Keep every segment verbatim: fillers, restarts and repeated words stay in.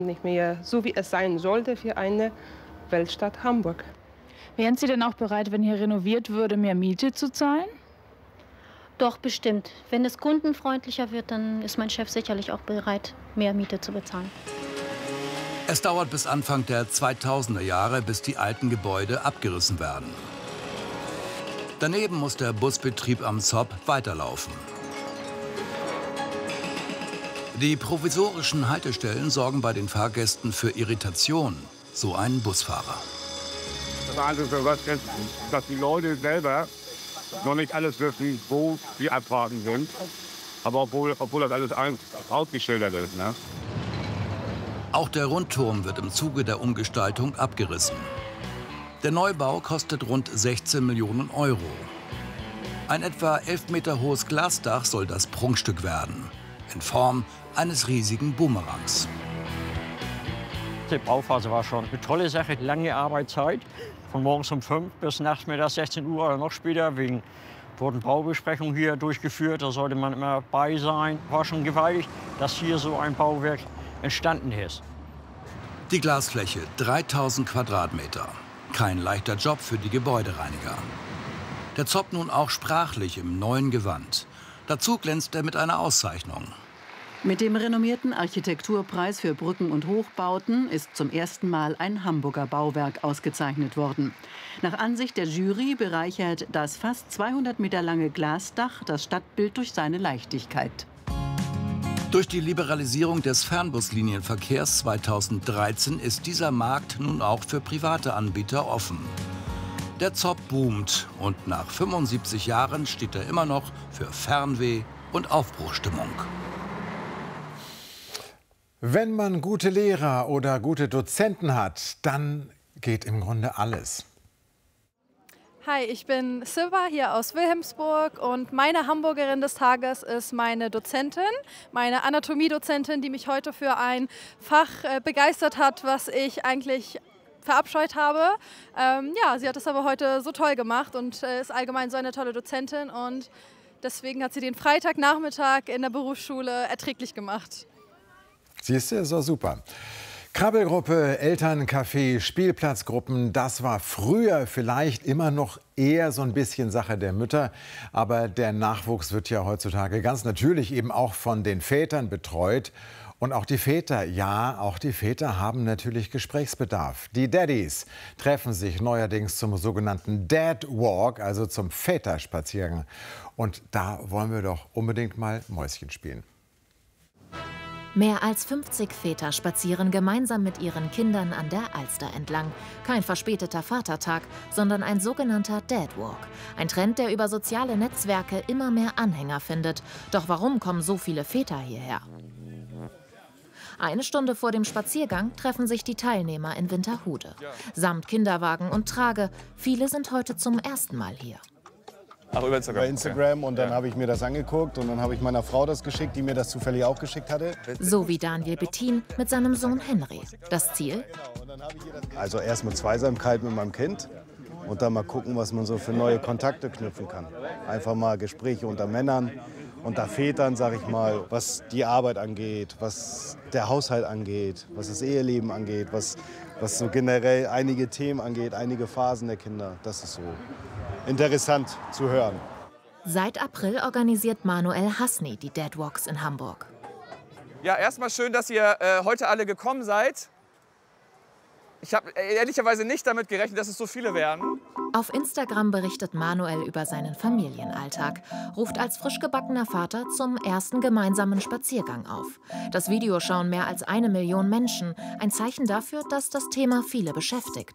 Nicht mehr so, wie es sein sollte für eine Weltstadt Hamburg. Wären Sie denn auch bereit, wenn hier renoviert würde, mehr Miete zu zahlen? Doch, bestimmt. Wenn es kundenfreundlicher wird, dann ist mein Chef sicherlich auch bereit, mehr Miete zu bezahlen. Es dauert bis Anfang der zweitausender Jahre, bis die alten Gebäude abgerissen werden. Daneben muss der Busbetrieb am Zopp weiterlaufen. Die provisorischen Haltestellen sorgen bei den Fahrgästen für Irritation, so ein Busfahrer. Also für was jetzt, dass die Leute selber noch nicht alles wissen, wo die Abfahrten sind. Aber obwohl, obwohl das alles ausgeschildert ist. Ne? Auch der Rundturm wird im Zuge der Umgestaltung abgerissen. Der Neubau kostet rund sechzehn Millionen Euro. Ein etwa elf Meter hohes Glasdach soll das Prunkstück werden, in Form eines riesigen Boomerangs. Die Bauphase war schon eine tolle Sache, lange Arbeitszeit. Von morgens um fünf bis nachmittags sechzehn Uhr oder noch später. Wegen wurden Baubesprechungen hier durchgeführt, da sollte man immer bei sein. War schon gewaltig, dass hier so ein Bauwerk entstanden ist. Die Glasfläche dreitausend Quadratmeter. Kein leichter Job für die Gebäudereiniger. Der Zopp nun auch sprachlich im neuen Gewand. Dazu glänzt er mit einer Auszeichnung. Mit dem renommierten Architekturpreis für Brücken und Hochbauten ist zum ersten Mal ein Hamburger Bauwerk ausgezeichnet worden. Nach Ansicht der Jury bereichert das fast zweihundert Meter lange Glasdach das Stadtbild durch seine Leichtigkeit. Durch die Liberalisierung des Fernbuslinienverkehrs zweitausenddreizehn ist dieser Markt nun auch für private Anbieter offen. Der Zopp boomt und nach fünfundsiebzig Jahren steht er immer noch für Fernweh und Aufbruchstimmung. Wenn man gute Lehrer oder gute Dozenten hat, dann geht im Grunde alles. Hi, ich bin Silva hier aus Wilhelmsburg und meine Hamburgerin des Tages ist meine Dozentin, meine Anatomiedozentin, die mich heute für ein Fach äh, begeistert hat, was ich eigentlich verabscheut habe. Ähm, ja, sie hat es aber heute so toll gemacht und äh, ist allgemein so eine tolle Dozentin und deswegen hat sie den Freitagnachmittag in der Berufsschule erträglich gemacht. Siehst du, ist doch super. Krabbelgruppe, Elterncafé, Spielplatzgruppen, das war früher vielleicht immer noch eher so ein bisschen Sache der Mütter. Aber der Nachwuchs wird ja heutzutage ganz natürlich eben auch von den Vätern betreut. Und auch die Väter, ja, auch die Väter haben natürlich Gesprächsbedarf. Die Daddies treffen sich neuerdings zum sogenannten Dad Walk, also zum Väterspaziergang. Und da wollen wir doch unbedingt mal Mäuschen spielen. Mehr als fünfzig Väter spazieren gemeinsam mit ihren Kindern an der Alster entlang. Kein verspäteter Vatertag, sondern ein sogenannter Dad Walk. Ein Trend, der über soziale Netzwerke immer mehr Anhänger findet. Doch warum kommen so viele Väter hierher? Eine Stunde vor dem Spaziergang treffen sich die Teilnehmer in Winterhude. Samt Kinderwagen und Trage. Viele sind heute zum ersten Mal hier. Ach, über Instagram. Über Instagram und dann ja. habe ich mir das angeguckt und dann habe ich meiner Frau das geschickt, die mir das zufällig auch geschickt hatte. So wie Daniel Bettin mit seinem Sohn Henry. Das Ziel? Also erstmal Zweisamkeit mit meinem Kind und dann mal gucken, was man so für neue Kontakte knüpfen kann. Einfach mal Gespräche unter Männern, unter Vätern, sag ich mal, was die Arbeit angeht, was der Haushalt angeht, was das Eheleben angeht, was, was so generell einige Themen angeht, einige Phasen der Kinder. Das ist so interessant zu hören. Seit April organisiert Manuel Hasni die Dad Walks in Hamburg. Ja, erstmal schön, dass ihr äh, heute alle gekommen seid. Ich habe ehrlicherweise nicht damit gerechnet, dass es so viele werden. Auf Instagram berichtet Manuel über seinen Familienalltag, ruft als frisch gebackener Vater zum ersten gemeinsamen Spaziergang auf. Das Video schauen mehr als eine Million Menschen. Ein Zeichen dafür, dass das Thema viele beschäftigt.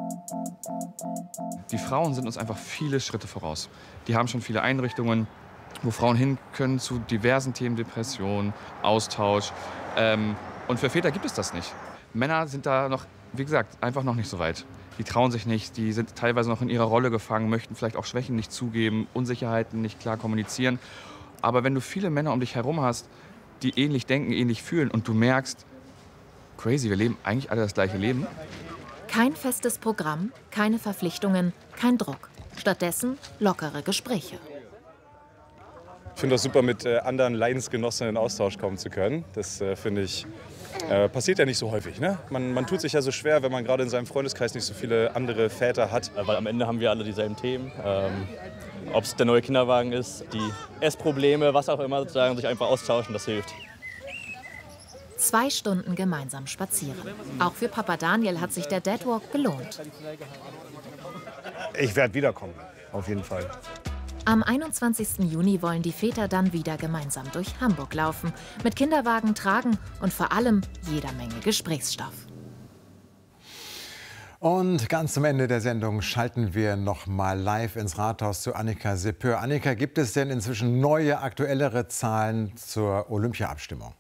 Die Frauen sind uns einfach viele Schritte voraus. Die haben schon viele Einrichtungen, wo Frauen hin können zu diversen Themen, Depression, Austausch. Ähm, und für Väter gibt es das nicht. Männer sind da noch, wie gesagt, einfach noch nicht so weit. Die trauen sich nicht, die sind teilweise noch in ihrer Rolle gefangen, möchten vielleicht auch Schwächen nicht zugeben, Unsicherheiten nicht klar kommunizieren. Aber wenn du viele Männer um dich herum hast, die ähnlich denken, ähnlich fühlen und du merkst, crazy, wir leben eigentlich alle das gleiche Leben. Kein festes Programm, keine Verpflichtungen, kein Druck. Stattdessen lockere Gespräche. Ich finde das super, mit äh, anderen Leidensgenossen in Austausch kommen zu können. Das äh, finde ich Äh, passiert ja nicht so häufig. Ne? Man, man tut sich ja so schwer, wenn man gerade in seinem Freundeskreis nicht so viele andere Väter hat. Weil am Ende haben wir alle dieselben Themen. Ähm, Ob es der neue Kinderwagen ist, die Essprobleme, was auch immer, sozusagen, sich einfach austauschen, das hilft. Zwei Stunden gemeinsam spazieren. Auch für Papa Daniel hat sich der Deadwalk gelohnt. Ich werde wiederkommen, auf jeden Fall. Am einundzwanzigsten Juni wollen die Väter dann wieder gemeinsam durch Hamburg laufen, mit Kinderwagen tragen und vor allem jeder Menge Gesprächsstoff. Und ganz zum Ende der Sendung schalten wir noch mal live ins Rathaus zu Annika Sepöhr. Annika, gibt es denn inzwischen neue, aktuellere Zahlen zur Olympia-Abstimmung?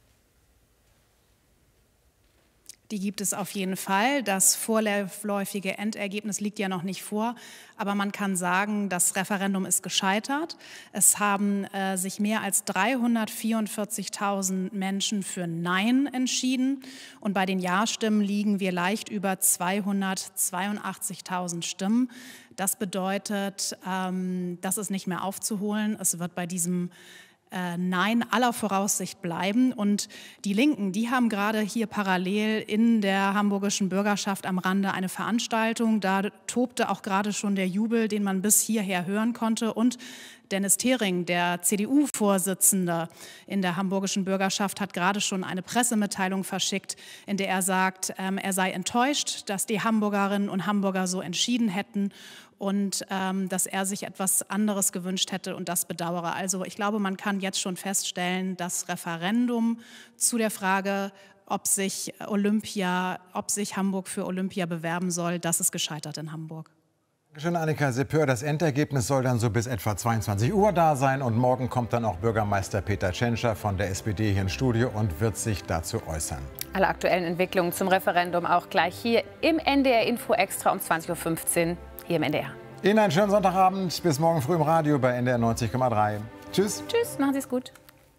Die gibt es auf jeden Fall. Das vorläufige Endergebnis liegt ja noch nicht vor. Aber man kann sagen, das Referendum ist gescheitert. Es haben äh, sich mehr als dreihundertvierundvierzigtausend Menschen für Nein entschieden. Und bei den Ja-Stimmen liegen wir leicht über zweihundertzweiundachtzigtausend Stimmen. Das bedeutet, ähm, das ist nicht mehr aufzuholen. Es wird bei diesem Nein aller Voraussicht bleiben. Und die Linken, die haben gerade hier parallel in der hamburgischen Bürgerschaft am Rande eine Veranstaltung. Da tobte auch gerade schon der Jubel, den man bis hierher hören konnte. Und Dennis Thering, der C D U-Vorsitzende in der hamburgischen Bürgerschaft, hat gerade schon eine Pressemitteilung verschickt, in der er sagt, ähm, er sei enttäuscht, dass die Hamburgerinnen und Hamburger so entschieden hätten und ähm, dass er sich etwas anderes gewünscht hätte und das bedauere. Also ich glaube, man kann jetzt schon feststellen, das Referendum zu der Frage, ob sich Olympia, ob sich Hamburg für Olympia bewerben soll, das ist gescheitert in Hamburg. Dankeschön, Annika Sepöhr. Das Endergebnis soll dann so bis etwa zweiundzwanzig Uhr da sein. Und morgen kommt dann auch Bürgermeister Peter Tschentscher von der S P D hier ins Studio und wird sich dazu äußern. Alle aktuellen Entwicklungen zum Referendum auch gleich hier im N D R Info Extra um zwanzig Uhr fünfzehn hier im N D R. Ihnen einen schönen Sonntagabend. Bis morgen früh im Radio bei N D R neunzig Komma drei. Tschüss. Tschüss, machen Sie es gut.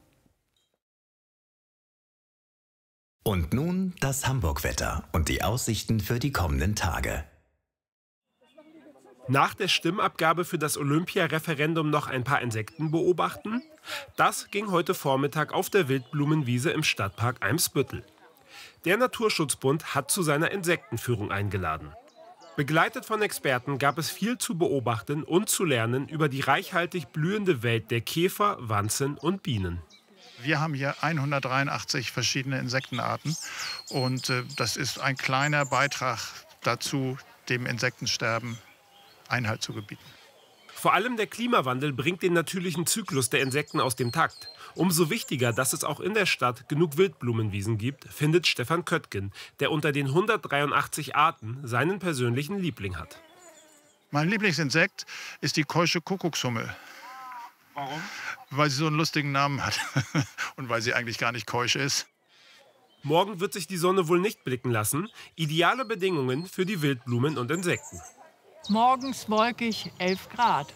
Und nun das Hamburg-Wetter und die Aussichten für die kommenden Tage. Nach der Stimmabgabe für das Olympia-Referendum noch ein paar Insekten beobachten? Das ging heute Vormittag auf der Wildblumenwiese im Stadtpark Eimsbüttel. Der Naturschutzbund hat zu seiner Insektenführung eingeladen. Begleitet von Experten gab es viel zu beobachten und zu lernen über die reichhaltig blühende Welt der Käfer, Wanzen und Bienen. Wir haben hier hundertdreiundachtzig verschiedene Insektenarten und äh, das ist ein kleiner Beitrag dazu, dem Insektensterben Einhalt zu gebieten. Vor allem der Klimawandel bringt den natürlichen Zyklus der Insekten aus dem Takt. Umso wichtiger, dass es auch in der Stadt genug Wildblumenwiesen gibt, findet Stefan Köttgen, der unter den hundertdreiundachtzig Arten seinen persönlichen Liebling hat. Mein Lieblingsinsekt ist die keusche Kuckuckshummel. Warum? Weil sie so einen lustigen Namen hat und weil sie eigentlich gar nicht keusch ist. Morgen wird sich die Sonne wohl nicht blicken lassen. Ideale Bedingungen für die Wildblumen und Insekten. Morgens wolkig elf Grad.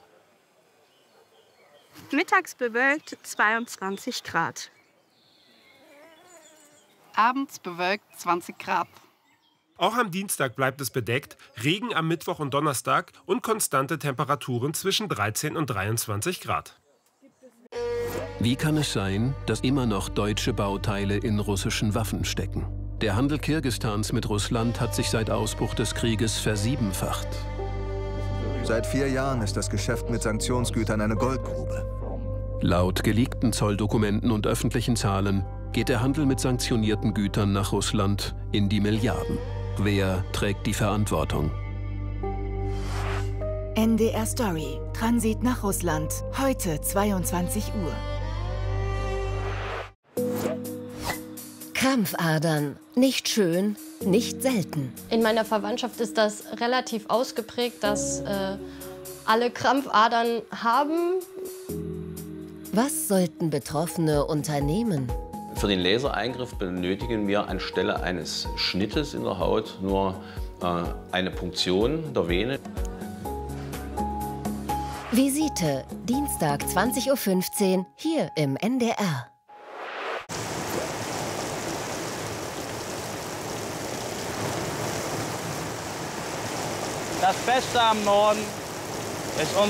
Mittags bewölkt zweiundzwanzig Grad. Abends bewölkt zwanzig Grad. Auch am Dienstag bleibt es bedeckt, Regen am Mittwoch und Donnerstag und konstante Temperaturen zwischen dreizehn und dreiundzwanzig Grad. Wie kann es sein, dass immer noch deutsche Bauteile in russischen Waffen stecken? Der Handel Kirgisistans mit Russland hat sich seit Ausbruch des Krieges versiebenfacht. Seit vier Jahren ist das Geschäft mit Sanktionsgütern eine Goldgrube. Laut geleakten Zolldokumenten und öffentlichen Zahlen geht der Handel mit sanktionierten Gütern nach Russland in die Milliarden. Wer trägt die Verantwortung? N D R Story. Transit nach Russland. Heute zweiundzwanzig Uhr. Krampfadern. Nicht schön, nicht selten. In meiner Verwandtschaft ist das relativ ausgeprägt, dass äh, alle Krampfadern haben. Was sollten Betroffene unternehmen? Für den Lasereingriff benötigen wir anstelle eines Schnittes in der Haut nur äh, eine Punktion der Vene. Visite, Dienstag zwanzig Uhr fünfzehn, hier im N D R. Das Beste am Norden ist